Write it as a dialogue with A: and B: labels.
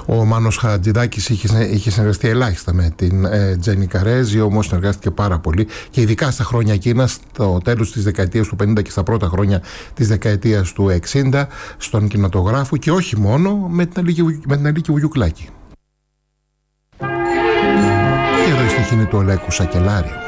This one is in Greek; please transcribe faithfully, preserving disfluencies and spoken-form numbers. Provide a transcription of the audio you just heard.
A: Ο Μάνος Χατζηδάκης είχε, είχε συνεργαστεί ελάχιστα με την ε, Τζένι Καρέζη, όμως συνεργάστηκε πάρα πολύ και ειδικά στα χρόνια εκείνα, στο τέλος της δεκαετίας του πενήντα και στα πρώτα χρόνια της δεκαετίας του εξήντα, στον κινηματογράφο, και όχι μόνο, με την Αλίκη, με την Αλίκη Βουγιουκλάκη. Και εδώ η στοιχήνη του Ολέκου Σακελάριου.